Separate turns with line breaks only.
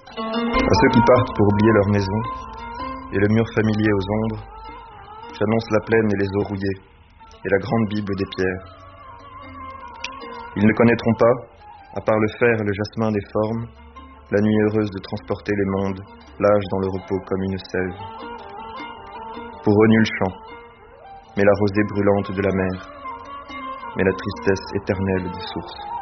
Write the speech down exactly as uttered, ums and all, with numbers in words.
À ceux qui partent pour oublier leur maison et le mur familier aux ombres, j'annonce la plaine et les eaux rouillées et la grande Bible des pierres. Ils ne connaîtront pas, à part le fer et le jasmin des formes, la nuit heureuse de transporter les mondes, l'âge dans le repos comme une sève. Pour eux nul chant, mais la rosée brûlante de la mer, mais la tristesse éternelle des sources.